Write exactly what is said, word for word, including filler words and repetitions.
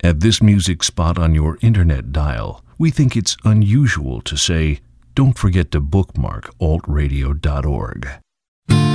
At this music spot on your internet dial, we think it's unusual to say, don't forget to bookmark alt radio dot org.